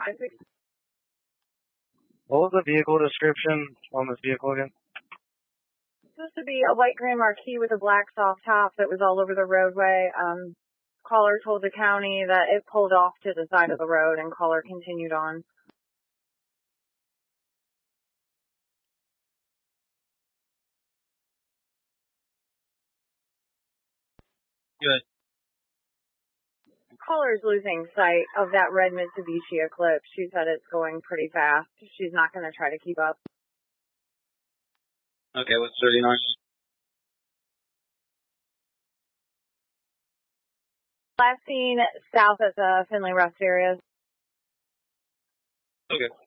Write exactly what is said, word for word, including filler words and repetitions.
What was the vehicle description on this vehicle again? Supposed to be a white gray Marquis with a black soft top that was all over the roadway. Um, caller told the county that it pulled off to the side of the road, and caller continued on. Good. Caller's losing sight of that red Mitsubishi Eclipse. She said it's going pretty fast. She's not going to try to keep up. Okay, what's thirty-nine? Last seen south at the Finley Rest area. Okay.